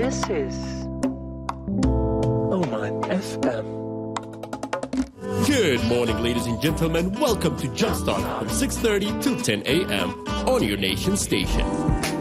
This is Oman FM. Good morning, ladies and gentlemen. Welcome to Jumpstart from 6:30 to 10 a.m. on your nation station.